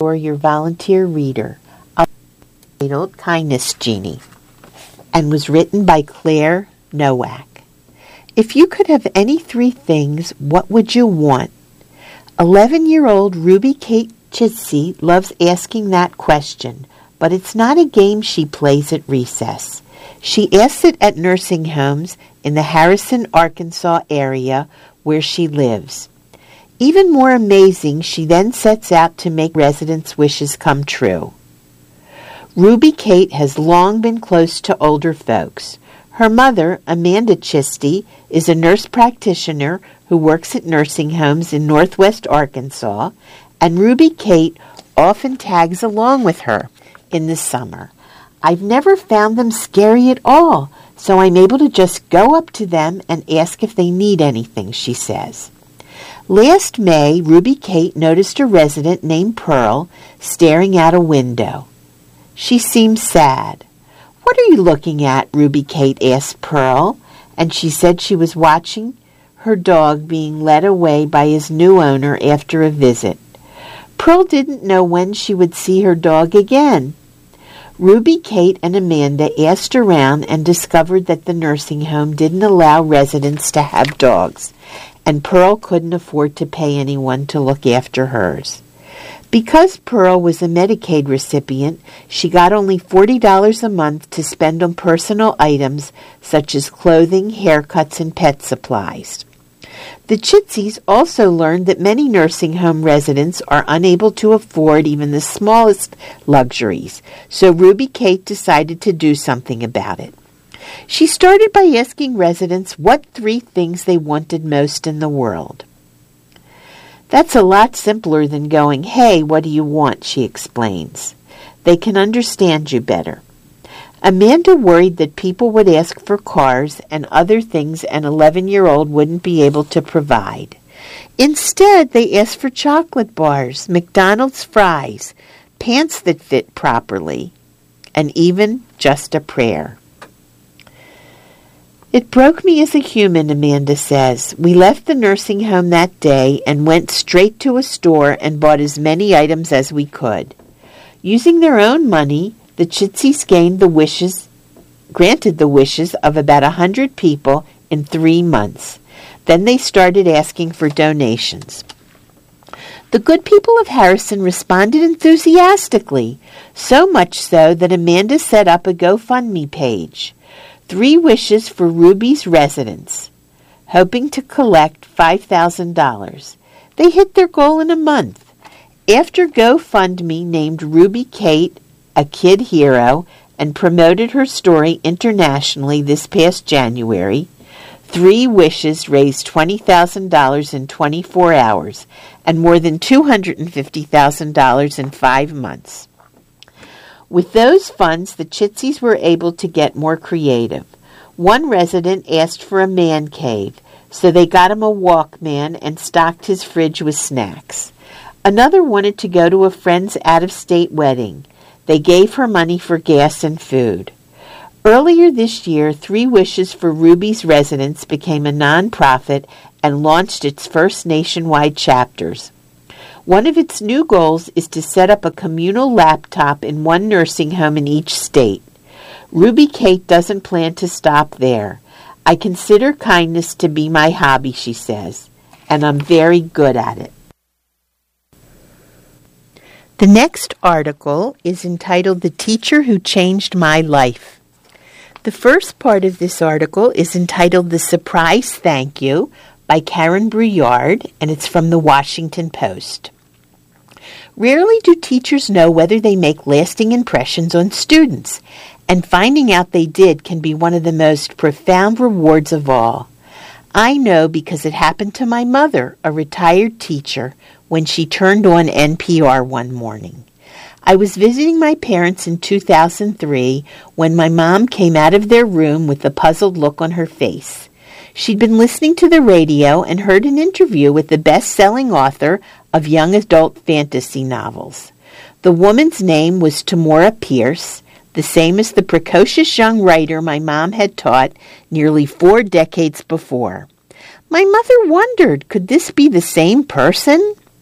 or your volunteer reader, titled Kindness Genie, and was written by Claire Nowak. If you could have any three things, what would you want? 11-year-old Ruby Kate Chitsey loves asking that question, but it's not a game she plays at recess. She asks it at nursing homes in the Harrison, Arkansas area where she lives. Even more amazing, she then sets out to make residents' wishes come true. Ruby Kate has long been close to older folks. Her mother, Amanda Chitsey, is a nurse practitioner who works at nursing homes in northwest Arkansas, and Ruby Kate often tags along with her in the summer. I've never found them scary at all, so I'm able to just go up to them and ask if they need anything, she says. Last May, Ruby Kate noticed a resident named Pearl staring out a window. She seemed sad. "What are you looking at?" Ruby Kate asked Pearl, and she said she was watching her dog being led away by his new owner after a visit. Pearl didn't know when she would see her dog again. Ruby Kate and Amanda asked around and discovered that the nursing home didn't allow residents to have dogs, and Pearl couldn't afford to pay anyone to look after hers. Because Pearl was a Medicaid recipient, she got only $40 a month to spend on personal items such as clothing, haircuts, and pet supplies. The Chitseys also learned that many nursing home residents are unable to afford even the smallest luxuries, so Ruby Kate decided to do something about it. She started by asking residents what three things they wanted most in the world. "That's a lot simpler than going, 'Hey, what do you want?'" she explains. They can understand you better. Amanda worried that people would ask for cars and other things an 11-year-old wouldn't be able to provide. Instead, they asked for chocolate bars, McDonald's fries, pants that fit properly, and even just a prayer. "It broke me as a human," Amanda says. "We left the nursing home that day and went straight to a store and bought as many items as we could. Using their own money, the Chitseys granted the wishes of about 100 people in 3 months. Then they started asking for donations. The good people of Harrison responded enthusiastically, so much so that Amanda set up a GoFundMe page. 3 wishes for Ruby's residents, hoping to collect $5,000. They hit their goal in a month. After GoFundMe named Ruby Kate a kid hero and promoted her story internationally this past January, 3 wishes raised $20,000 in 24 hours and more than $250,000 in 5 months. With those funds, the Chitseys were able to get more creative. One resident asked for a man cave, so they got him a Walkman and stocked his fridge with snacks. Another wanted to go to a friend's out-of-state wedding. They gave her money for gas and food. Earlier this year, 3 Wishes for Ruby's Residents became a nonprofit and launched its first nationwide chapters. One of its new goals is to set up a communal laptop in one nursing home in each state. Ruby Kate doesn't plan to stop there. "I consider kindness to be my hobby," she says, "and I'm very good at it." The next article is entitled "The Teacher Who Changed My Life." The first part of this article is entitled "The Surprise Thank You" by Karen Brouillard, and it's from the Washington Post. Rarely do teachers know whether they make lasting impressions on students, and finding out they did can be one of the most profound rewards of all. I know because it happened to my mother, a retired teacher, when she turned on NPR one morning. I was visiting my parents in 2003 when my mom came out of their room with a puzzled look on her face. She'd been listening to the radio and heard an interview with the best-selling author of young adult fantasy novels. The woman's name was Tamora Pierce, the same as the precocious young writer my mom had taught nearly 4 decades before. My mother wondered, could this be the same person?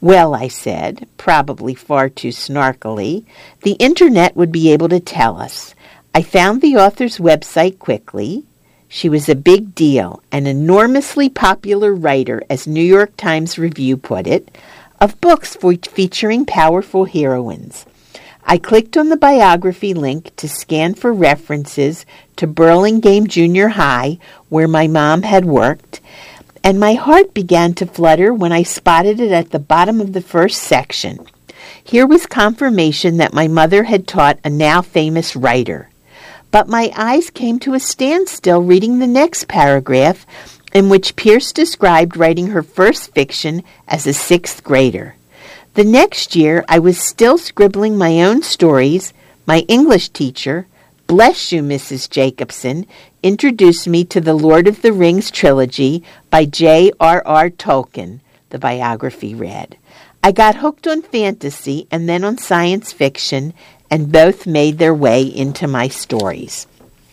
Well, I said, probably far too snarkily, the internet would be able to tell us. I found the author's website quickly. She was a big deal, an enormously popular writer, as New York Times Review put it, of books featuring powerful heroines. I clicked on the biography link to scan for references to Burlingame Junior High, where my mom had worked, and my heart began to flutter when I spotted it at the bottom of the first section. Here was confirmation that my mother had taught a now famous writer. But my eyes came to a standstill reading the next paragraph, in which Pierce described writing her first fiction as a sixth grader. The next year, I was still scribbling my own stories. My English teacher, bless you, Mrs. Jacobson, introduced me to the Lord of the Rings trilogy by J.R.R. Tolkien, the biography read. I got hooked on fantasy and then on science fiction, and both made their way into my stories.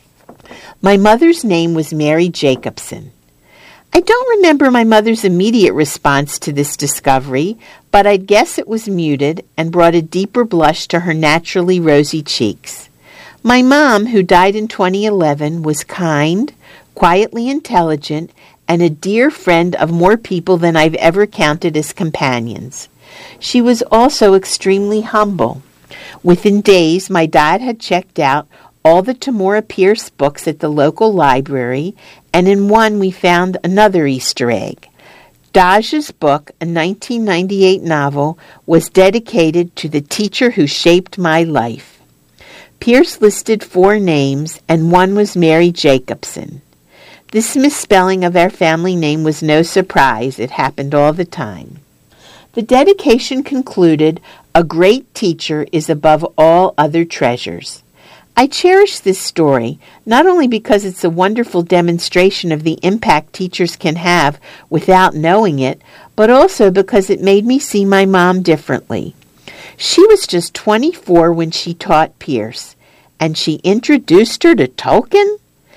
My mother's name was Mary Jacobson. I don't remember my mother's immediate response to this discovery, but I'd guess it was muted and brought a deeper blush to her naturally rosy cheeks. My mom, who died in 2011, was kind, quietly intelligent, and a dear friend of more people than I've ever counted as companions. She was also extremely humble. Within days, my dad had checked out all the Tamora Pierce books at the local library, and in one we found another Easter egg. Daja's book, a 1998 novel, was dedicated to the teacher who shaped my life. Pierce listed 4 names, and one was Mary Jacobson. This misspelling of our family name was no surprise. It happened all the time. The dedication concluded, "A great teacher is above all other treasures." I cherish this story, not only because it's a wonderful demonstration of the impact teachers can have without knowing it, but also because it made me see my mom differently. She was just 24 when she taught Pierce, and she introduced her to Tolkien?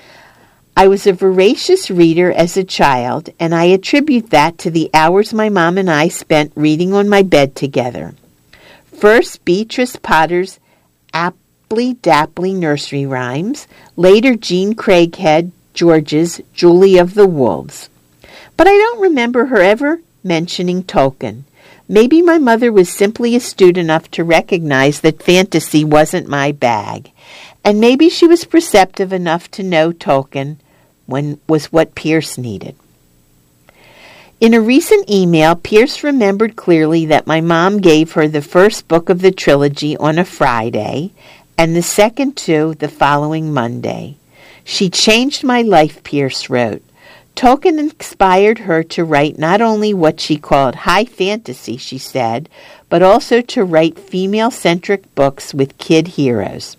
I was a voracious reader as a child, and I attribute that to the hours my mom and I spent reading on my bed together. First, Beatrice Potter's Dapply nursery rhymes, later Jean Craighead George's Julie of the Wolves. But I don't remember her ever mentioning Tolkien. Maybe my mother was simply astute enough to recognize that fantasy wasn't my bag, and maybe she was perceptive enough to know Tolkien was what Pierce needed. In a recent email, Pierce remembered clearly that my mom gave her the first book of the trilogy on a Friday, and the second 2 the following Monday. She changed my life, Pierce wrote. Tolkien inspired her to write not only what she called high fantasy, she said, but also to write female-centric books with kid heroes.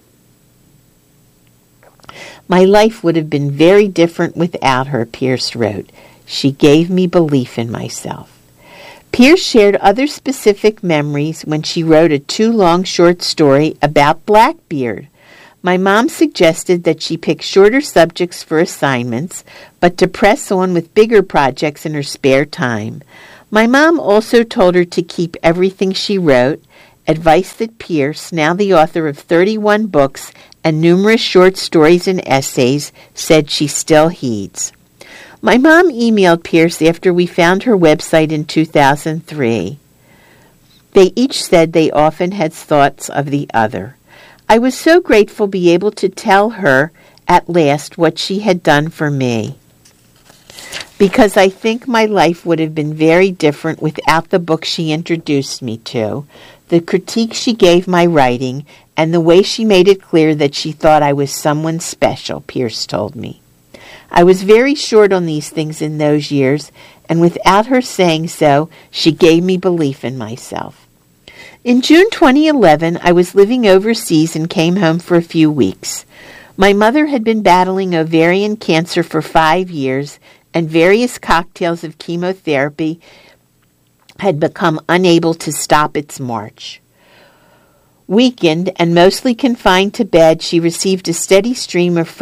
My life would have been very different without her, Pierce wrote. She gave me belief in myself. Pierce shared other specific memories when she wrote a 2-long short story about Blackbeard. My mom suggested that she pick shorter subjects for assignments, but to press on with bigger projects in her spare time. My mom also told her to keep everything she wrote, advice that Pierce, now the author of 31 books and numerous short stories and essays, said she still heeds. My mom emailed Pierce after we found her website in 2003. They each said they often had thoughts of the other. I was so grateful to be able to tell her at last what she had done for me, because I think my life would have been very different without the book she introduced me to, the critique she gave my writing, and the way she made it clear that she thought I was someone special, Pierce told me. I was very short on these things in those years, and without her saying so, she gave me belief in myself. In June 2011, I was living overseas and came home for a few weeks. My mother had been battling ovarian cancer for 5 years, and various cocktails of chemotherapy had become unable to stop its march. Weakened and mostly confined to bed, she received a steady stream of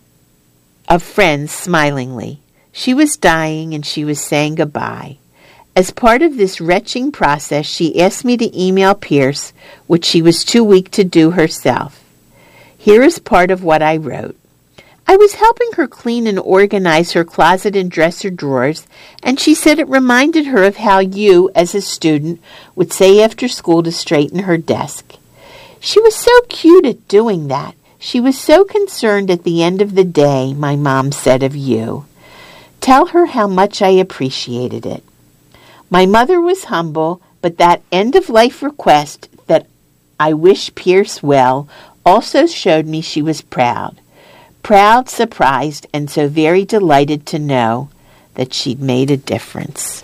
friends smilingly. She was dying, and she was saying goodbye. As part of this retching process, she asked me to email Pierce, which she was too weak to do herself. Here is part of what I wrote. I was helping her clean and organize her closet and dresser drawers, and she said it reminded her of how you, as a student, would say after school to straighten her desk. She was so cute at doing that. She was so concerned at the end of the day, my mom said of you. Tell her how much I appreciated it. My mother was humble, but that end-of-life request that I wish Pierce well also showed me she was proud. Proud, surprised, and so very delighted to know that she'd made a difference.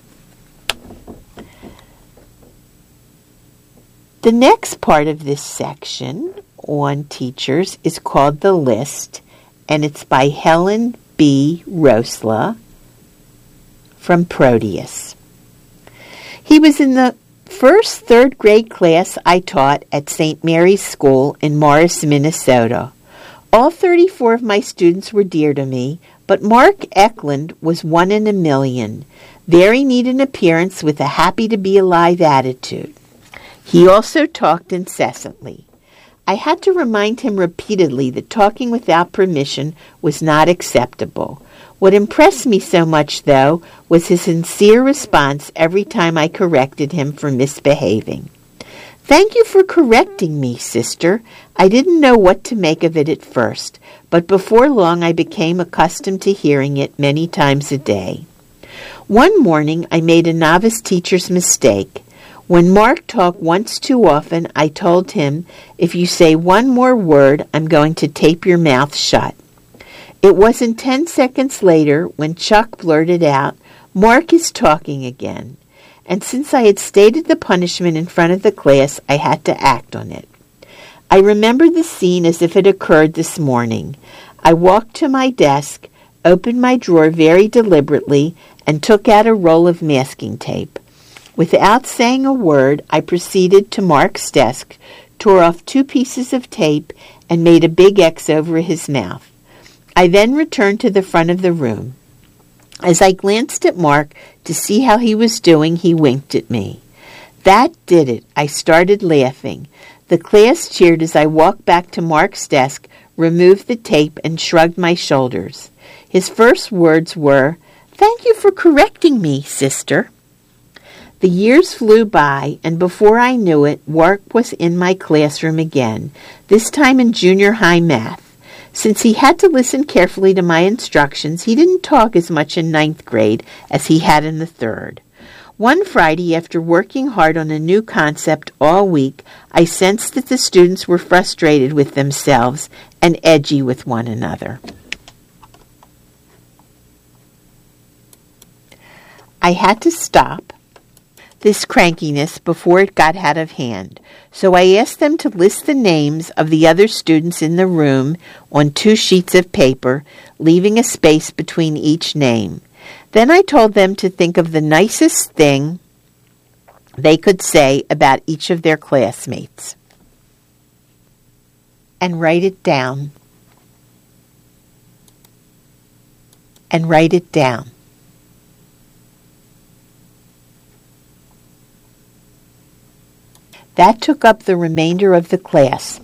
The next part of this section on teachers is called The List, and it's by Helen B. Rosla from Proteus. He was in the first third grade class I taught at St. Mary's School in Morris, Minnesota. All 34 of my students were dear to me, but Mark Eklund was one in a million, very neat in appearance with a happy-to-be-alive attitude. He also talked incessantly. I had to remind him repeatedly that talking without permission was not acceptable. What impressed me so much, though, was his sincere response every time I corrected him for misbehaving. Thank you for correcting me, sister. I didn't know what to make of it at first, but before long I became accustomed to hearing it many times a day. One morning I made a novice teacher's mistake. When Mark talked once too often, I told him, if you say one more word, I'm going to tape your mouth shut. It wasn't 10 seconds later when Chuck blurted out, Mark is talking again. And since I had stated the punishment in front of the class, I had to act on it. I remember the scene as if it occurred this morning. I walked to my desk, opened my drawer very deliberately, and took out a roll of masking tape. Without saying a word, I proceeded to Mark's desk, tore off 2 pieces of tape, and made a big X over his mouth. I then returned to the front of the room. As I glanced at Mark to see how he was doing, he winked at me. That did it. I started laughing. The class cheered as I walked back to Mark's desk, removed the tape, and shrugged my shoulders. His first words were, Thank you for correcting me, sister. The years flew by, and before I knew it, Mark was in my classroom again, this time in junior high math. Since he had to listen carefully to my instructions, he didn't talk as much in 9th grade as he had in the 3rd. One Friday, after working hard on a new concept all week, I sensed that the students were frustrated with themselves and edgy with one another. I had to stop this crankiness before it got out of hand, so I asked them to list the names of the other students in the room on 2 sheets of paper, leaving a space between each name. Then I told them to think of the nicest thing they could say about each of their classmates and write it down. And write it down. That took up the remainder of the class.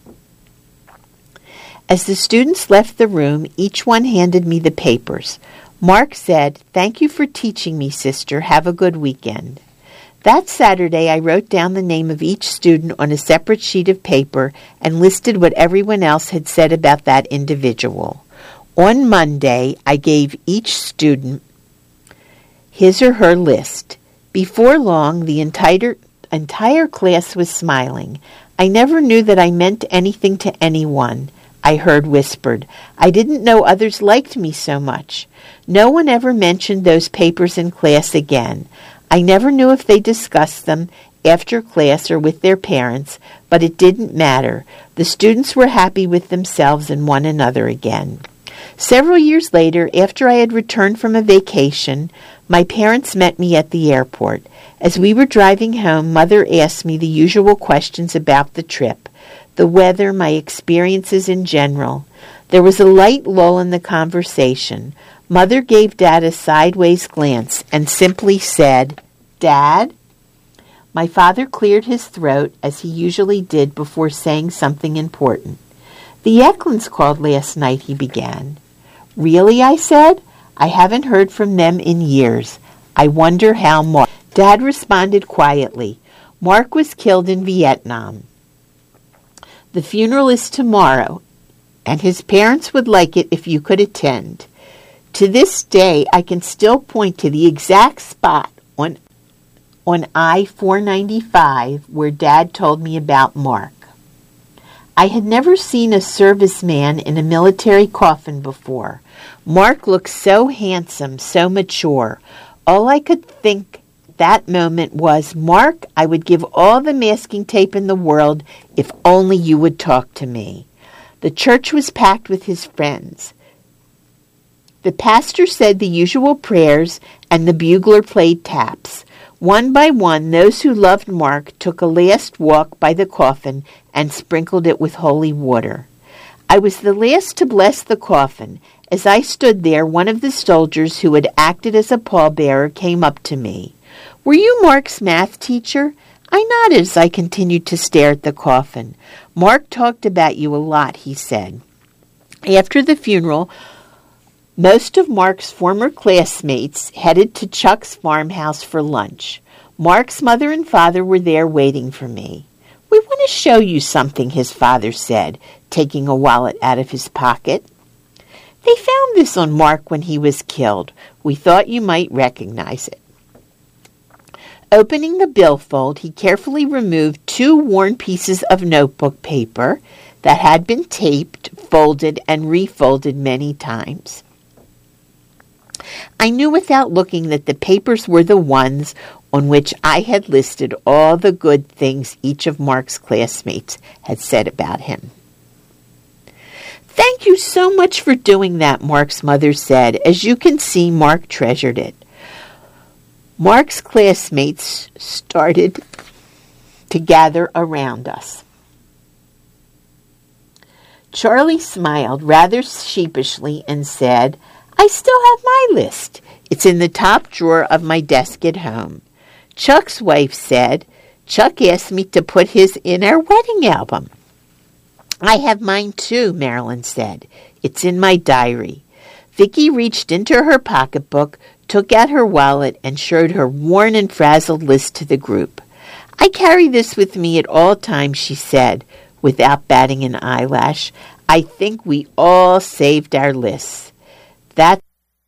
As the students left the room, each one handed me the papers. Mark said, Thank you for teaching me, sister. Have a good weekend. That Saturday, I wrote down the name of each student on a separate sheet of paper and listed what everyone else had said about that individual. On Monday, I gave each student his or her list. Before long, the entire class was smiling. I never knew that I meant anything to anyone, I heard whispered. I didn't know others liked me so much. No one ever mentioned those papers in class again. I never knew if they discussed them after class or with their parents, but it didn't matter. The students were happy with themselves and one another again. Several years later, after I had returned from a vacation, my parents met me at the airport. As we were driving home, Mother asked me the usual questions about the trip, the weather, my experiences in general. There was a light lull in the conversation. Mother gave Dad a sideways glance and simply said, Dad? My father cleared his throat, as he usually did before saying something important. The Eklunds called last night, he began. Really, I said. I haven't heard from them in years. I wonder how Mark... Dad responded quietly. Mark was killed in Vietnam. The funeral is tomorrow, and his parents would like it if you could attend. To this day, I can still point to the exact spot on I-495 where Dad told me about Mark. I had never seen a serviceman in a military coffin before. Mark looked so handsome, so mature. All I could think that moment was, Mark, I would give all the masking tape in the world if only you would talk to me. The church was packed with his friends. The pastor said the usual prayers, and the bugler played taps. One by one, those who loved Mark took a last walk by the coffin and sprinkled it with holy water. I was the last to bless the coffin. As I stood there, one of the soldiers who had acted as a pallbearer came up to me. Were you Mark's math teacher? I nodded as I continued to stare at the coffin. Mark talked about you a lot, he said. After the funeral, most of Mark's former classmates headed to Chuck's farmhouse for lunch. Mark's mother and father were there waiting for me. We want to show you something, his father said, taking a wallet out of his pocket. They found this on Mark when he was killed. We thought you might recognize it. Opening the billfold, he carefully removed 2 worn pieces of notebook paper that had been taped, folded, and refolded many times. I knew without looking that the papers were the ones on which I had listed all the good things each of Mark's classmates had said about him. Thank you so much for doing that, Mark's mother said. As you can see, Mark treasured it. Mark's classmates started to gather around us. Charlie smiled rather sheepishly and said, I still have my list. It's in the top drawer of my desk at home. Chuck's wife said, Chuck asked me to put his in our wedding album. I have mine too, Marilyn said. It's in my diary. Vicky reached into her pocketbook, took out her wallet, and showed her worn and frazzled list to the group. I carry this with me at all times, she said, without batting an eyelash. I think we all saved our lists. That's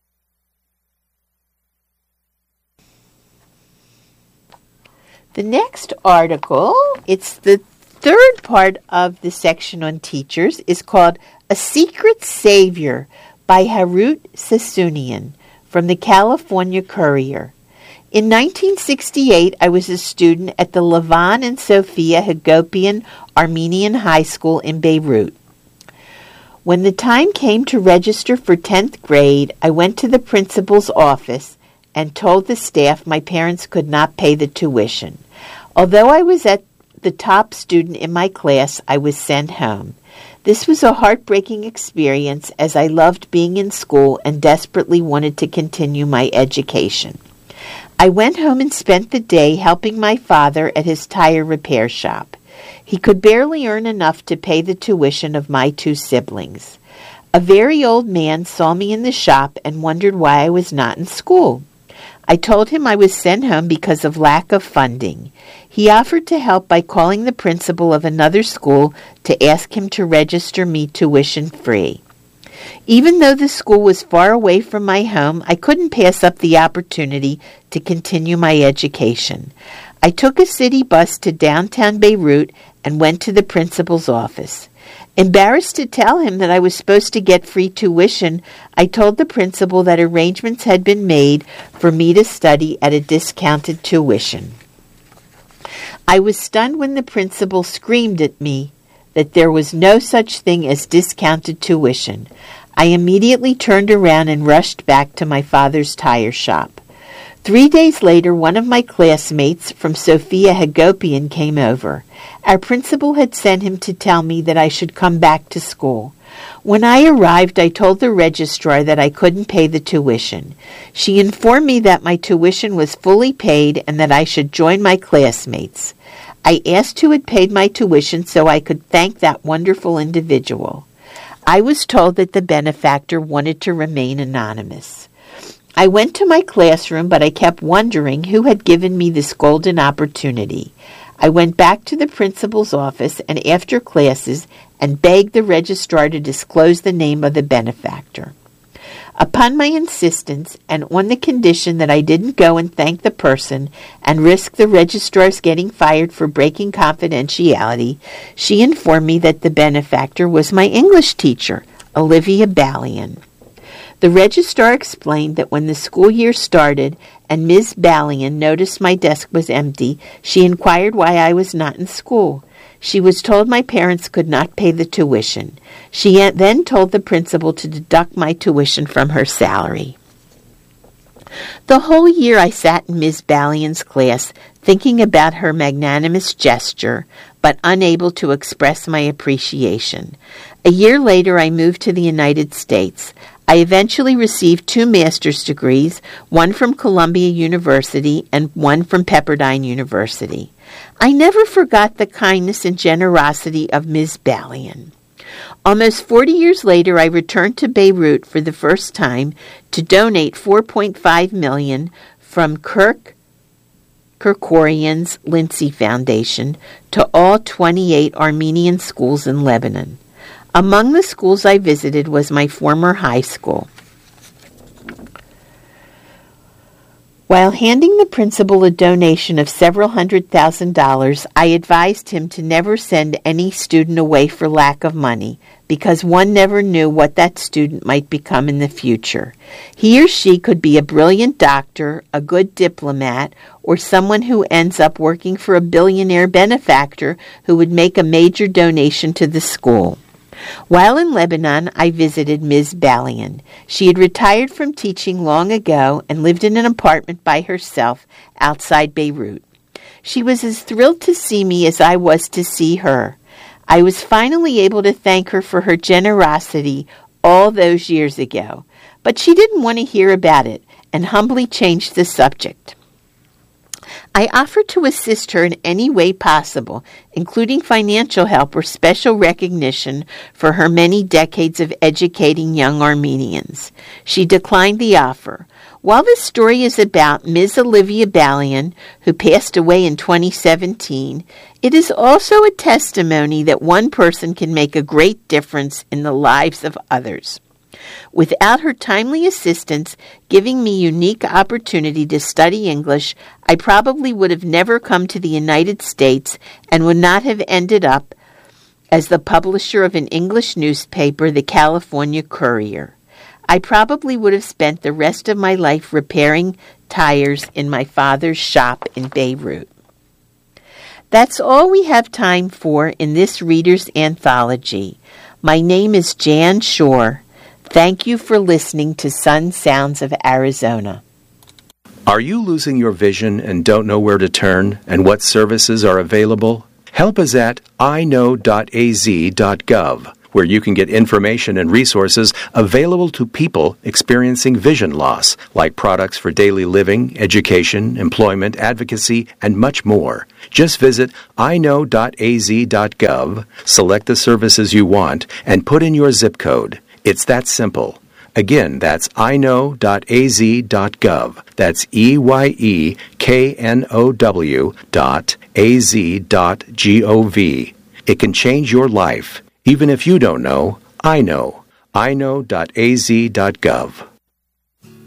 the next article. It's the third part of the section on teachers, is called A Secret Savior by Harut Sassoonian from the California Courier. In 1968, I was a student at the Levan and Sophia Hagopian Armenian High School in Beirut. When the time came to register for 10th grade, I went to the principal's office and told the staff my parents could not pay the tuition. Although I was at the top student in my class, I was sent home. This was a heartbreaking experience, as I loved being in school and desperately wanted to continue my education. I went home and spent the day helping my father at his tire repair shop. He could barely earn enough to pay the tuition of my 2 siblings. A very old man saw me in the shop and wondered why I was not in school. I told him I was sent home because of lack of funding. He offered to help by calling the principal of another school to ask him to register me tuition free. Even though the school was far away from my home, I couldn't pass up the opportunity to continue my education. I took a city bus to downtown Beirut and went to the principal's office. Embarrassed to tell him that I was supposed to get free tuition, I told the principal that arrangements had been made for me to study at a discounted tuition. I was stunned when the principal screamed at me that there was no such thing as discounted tuition. I immediately turned around and rushed back to my father's tire shop. 3 days later, one of my classmates from Sophia Hagopian came over. Our principal had sent him to tell me that I should come back to school. When I arrived, I told the registrar that I couldn't pay the tuition. She informed me that my tuition was fully paid and that I should join my classmates. I asked who had paid my tuition so I could thank that wonderful individual. I was told that the benefactor wanted to remain anonymous. I went to my classroom, but I kept wondering who had given me this golden opportunity. I went back to the principal's office and after classes and begged the registrar to disclose the name of the benefactor. Upon my insistence, and on the condition that I didn't go and thank the person and risk the registrar's getting fired for breaking confidentiality, she informed me that the benefactor was my English teacher, Olivia Ballion. The registrar explained that when the school year started and Ms. Ballion noticed my desk was empty, she inquired why I was not in school. She was told my parents could not pay the tuition. She then told the principal to deduct my tuition from her salary. The whole year I sat in Ms. Ballion's class thinking about her magnanimous gesture, but unable to express my appreciation. A year later I moved to the United States. I eventually received 2 master's degrees, one from Columbia University and one from Pepperdine University. I never forgot the kindness and generosity of Ms. Ballion. Almost 40 years later, I returned to Beirut for the first time to donate $4.5 million from Kirk Kerkorian's Lindsay Foundation to all 28 Armenian schools in Lebanon. Among the schools I visited was my former high school. While handing the principal a donation of several $100,000, I advised him to never send any student away for lack of money, because one never knew what that student might become in the future. He or she could be a brilliant doctor, a good diplomat, or someone who ends up working for a billionaire benefactor who would make a major donation to the school. While in Lebanon, I visited Ms. Ballion. She had retired from teaching long ago and lived in an apartment by herself outside Beirut. She was as thrilled to see me as I was to see her. I was finally able to thank her for her generosity all those years ago, but she didn't want to hear about it and humbly changed the subject. I offered to assist her in any way possible, including financial help or special recognition for her many decades of educating young Armenians. She declined the offer. While this story is about Ms. Olivia Ballion, who passed away in 2017, it is also a testimony that one person can make a great difference in the lives of others. Without her timely assistance, giving me unique opportunity to study English, I probably would have never come to the United States and would not have ended up as the publisher of an English newspaper, the California Courier. I probably would have spent the rest of my life repairing tires in my father's shop in Beirut. That's all we have time for in this Reader's Anthology. My name is Jan Shore. Thank you for listening to Sun Sounds of Arizona. Are you losing your vision and don't know where to turn and what services are available? Help us at iknow.az.gov, where you can get information and resources available to people experiencing vision loss, like products for daily living, education, employment, advocacy, and much more. Just visit iknow.az.gov, select the services you want, and put in your zip code. It's that simple. Again, that's iknow.az.gov. That's EYEKNOW.az.gov. It can change your life. Even if you don't know, I know. iknow.az.gov.